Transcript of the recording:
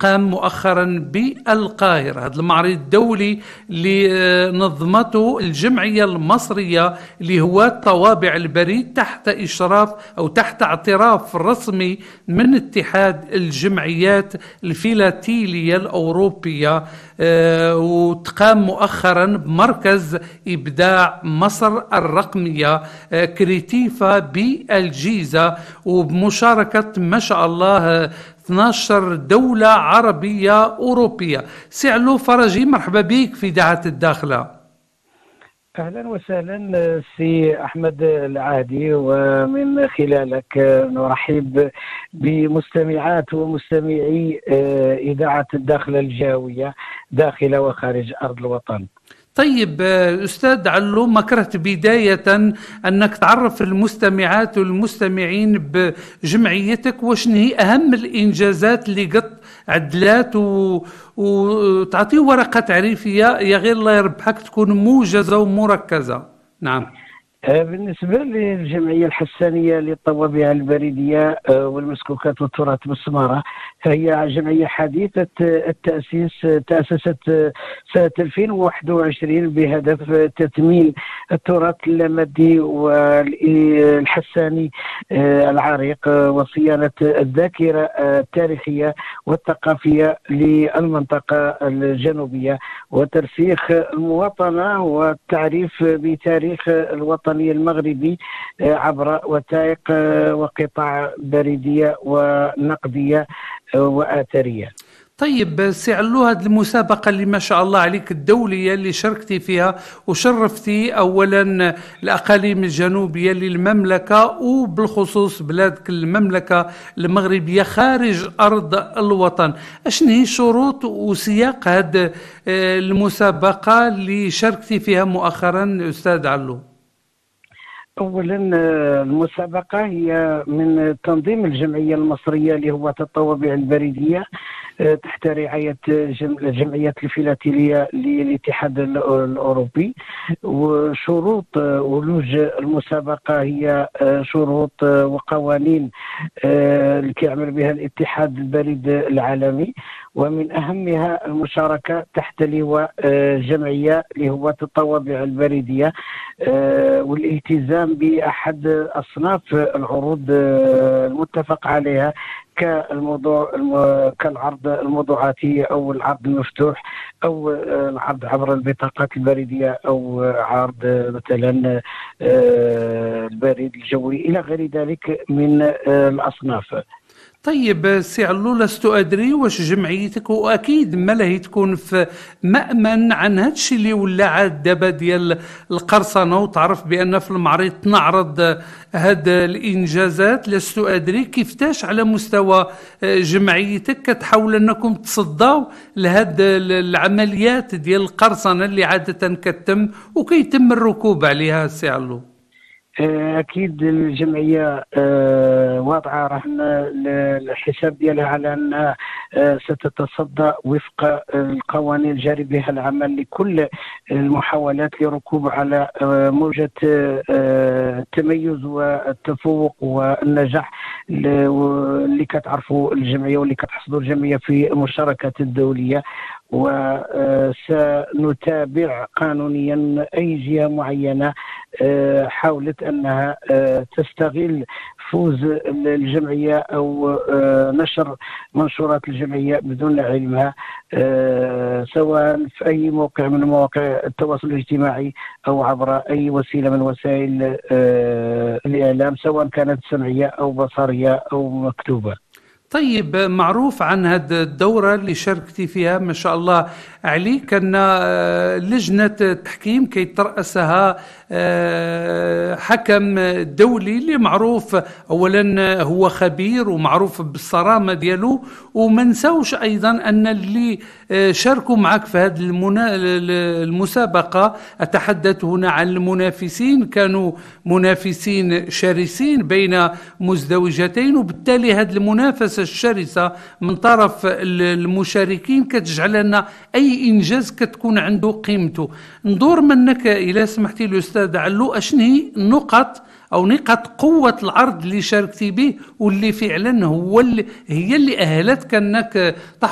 تقام مؤخرا بالقاهرة، هذا المعرض الدولي اللي نظمته الجمعية المصرية لهواة طوابع البريد تحت إشراف أو تحت اعتراف رسمي من اتحاد الجمعيات الفيلاتيلية الأوروبية، وتقام مؤخرا بمركز إبداع مصر الرقمية كريتيفا بالجيزة، وبمشاركة ما شاء الله 12 دولة عربية أوروبية. سعلو فرجي، مرحبا بك في إذاعة الداخلة. أهلا وسهلا سي أحمد العادي، ومن خلالك نرحب بمستمعات ومستمعي إذاعة الداخلة الجاوية داخل وخارج أرض الوطن. طيب أستاذ علو، ما كرهت بداية أنك تعرف المستمعات والمستمعين بجمعيتك، وشن هي أهم الإنجازات اللي قد عدلات وتعطيه ورقة تعريفية يا غير الله يربحك تكون موجزة ومركزة. نعم. بالنسبة للجمعية الحسانية للطوابع البريدية والمسكوكات والتراث بالسمارة، فهي جمعية حديثة التأسيس، تأسست سنة 2021 بهدف تثمين التراث اللامادي والحساني العريق وصيانة الذاكرة التاريخية والثقافية للمنطقة الجنوبية، وترسيخ المواطنة والتعريف بتاريخ الوطن المغربي عبر وثائق وقطع بريدية ونقدية وآثرية. طيب سعلو، هذه المسابقة اللي ما شاء الله عليك الدولية اللي شاركتي فيها وشرفتي أولا الأقاليم الجنوبية للمملكة وبالخصوص بلادك المملكة المغربية خارج أرض الوطن، أشن هي شروط وسياق هذه المسابقة اللي شاركتي فيها مؤخرا أستاذ علو؟ أولا المسابقة هي من تنظيم الجمعية المصرية لهواة الطوابع البريدية تحت رعاية الجمعيات الفيلاتيلية للاتحاد الأوروبي. وشروط ولوج المسابقة هي شروط وقوانين اللي كيعمل بها الاتحاد البريد العالمي، ومن أهمها المشاركة تحت لواء جمعية لهواة الطوابع البريدية والالتزام بأحد أصناف العروض المتفق عليها كالعرض الموضوعاتي أو العرض المفتوح أو العرض عبر البطاقات البريدية أو عرض مثلا البريد الجوي إلى غير ذلك من الأصناف. طيب سي علو، لست أدري واش جمعيتك، وأكيد ما له تكون في مأمن عن هادشي اللي ولا عاد دابا ديال القرصنة، وتعرف بأن في المعرض تنعرض هاد الإنجازات، لست أدري كيفتاش على مستوى جمعيتك كتحاول أنكم تصداو لهاد العمليات ديال القرصنة اللي عادة كتم وكيتم الركوب عليها سي علو. أكيد الجمعية واضعة رهن الحساب ديالها على أنها ستتصدى وفق القوانين الجاري بها العمل لكل المحاولات لركوب على موجة التميز والتفوق والنجاح اللي كتعرفوا الجمعية واللي كتحصدوا الجمعية في المشاركات الدولية. وسنتابع قانونيا أي جهة معينة حاولت أنها تستغل فوز الجمعية أو نشر منشورات الجمعية بدون علمها، سواء في أي موقع من مواقع التواصل الاجتماعي أو عبر أي وسيلة من وسائل الإعلام، سواء كانت سمعية أو بصرية أو مكتوبة. طيب، معروف عن هذه الدورة اللي شاركتي فيها ما شاء الله عليك أن لجنة التحكيم كي ترأسها حكم دولي اللي معروف أولا هو خبير ومعروف بالصرامة ديالو، وما نساوش أيضا أن اللي شاركوا معك في هذه المسابقة، أتحدث هنا عن المنافسين، كانوا منافسين شرسين بين مزدوجتين، وبالتالي هذه المنافسة الشرسة من طرف المشاركين كتجعل لنا أي إنجاز كتكون عنده قيمته. ندور منك إلى سمحتي الأستاذ علو، أشن هي نقاط قوة العرض اللي شاركتي به واللي فعلا هي اللي أهلتك أنك